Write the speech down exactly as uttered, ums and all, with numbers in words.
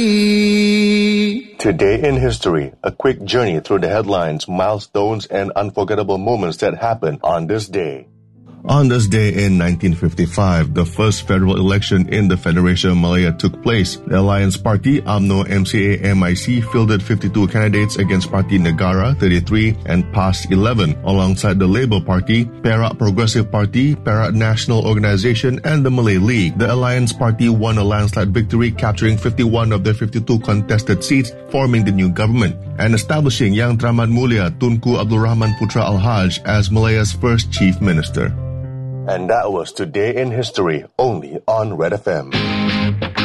Today in history, a quick journey through the headlines, milestones, and unforgettable moments that happened on this day. On this day in nineteen fifty-five, the first federal election in the Federation of Malaya took place. The Alliance Party, U M N O M C A M I C, fielded fifty-two candidates against Parti Negara, thirty-three, and PAS, eleven, alongside the Labour Party, Perak Progressive Party, Perak National Organisation, and the Malay League. The Alliance Party won a landslide victory, capturing fifty-one of their fifty-two contested seats, forming the new government, and establishing Yang Teramat Mulia Tunku Abdul Rahman Putra Al-Haj as Malaya's first chief minister. And that was Today in History, only on Red F M.